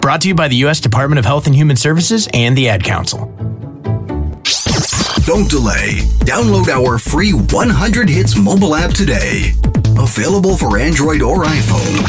brought to you by the U.S. Department of Health and Human Services and the Ad Council. Don't delay. Download our free 100 Hits mobile app today. Available for Android or iPhone.